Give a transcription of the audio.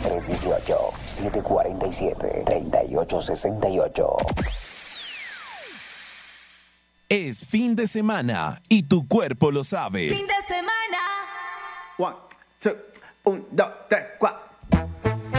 318-747-3868. Es fin de semana y tu cuerpo lo sabe. Fin de semana. 1, 2, 1, 2, 3, 4.